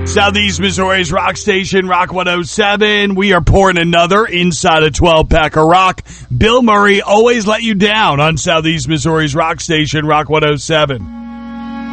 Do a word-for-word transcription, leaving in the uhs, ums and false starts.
Southeast Missouri's rock station, Rock one oh seven. We are pouring another inside a twelve-pack of rock. Bill Murray, Always Let You Down on Southeast Missouri's rock station, Rock one oh seven.